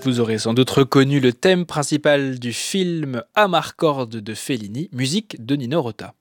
Vous aurez sans doute reconnu le thème principal du film Amarcord de Fellini, musique de Nino Rota.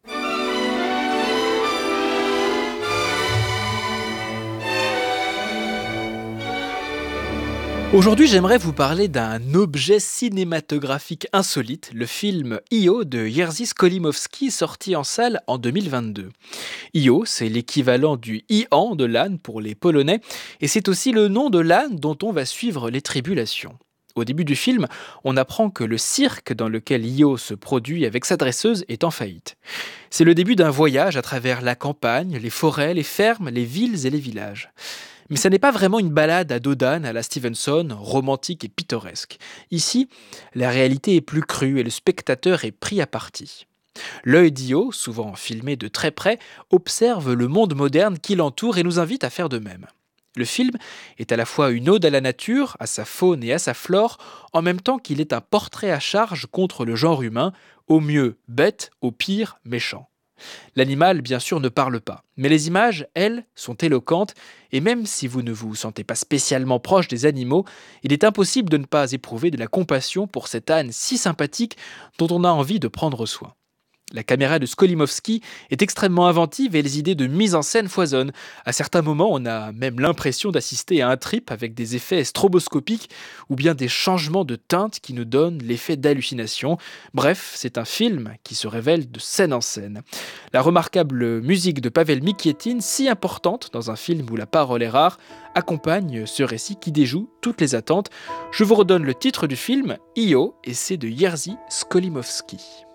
Aujourd'hui, j'aimerais vous parler d'un objet cinématographique insolite, le film Io de Jerzy Skolimowski, sorti en salle en 2022. Io, c'est l'équivalent du Ian de l'âne pour les Polonais, et c'est aussi le nom de l'âne dont on va suivre les tribulations. Au début du film, on apprend que le cirque dans lequel Io se produit avec sa dresseuse est en faillite. C'est le début d'un voyage à travers la campagne, les forêts, les fermes, les villes et les villages. Mais ça n'est pas vraiment une balade à dos d'âne à la Stevenson, romantique et pittoresque. Ici, la réalité est plus crue et le spectateur est pris à partie. L'œil d'Io, souvent filmé de très près, observe le monde moderne qui l'entoure et nous invite à faire de même. Le film est à la fois une ode à la nature, à sa faune et à sa flore, en même temps qu'il est un portrait à charge contre le genre humain, au mieux bête, au pire méchant. L'animal, bien sûr, ne parle pas, mais les images, elles, sont éloquentes, et même si vous ne vous sentez pas spécialement proche des animaux, il est impossible de ne pas éprouver de la compassion pour cet âne si sympathique dont on a envie de prendre soin. La caméra de Skolimowski est extrêmement inventive et les idées de mise en scène foisonnent. À certains moments, on a même l'impression d'assister à un trip avec des effets stroboscopiques ou bien des changements de teinte qui nous donnent l'effet d'hallucination. Bref, c'est un film qui se révèle de scène en scène. La remarquable musique de Pavel Mikietin, si importante dans un film où la parole est rare, accompagne ce récit qui déjoue toutes les attentes. Je vous redonne le titre du film, Io, et c'est de Jerzy Skolimowski.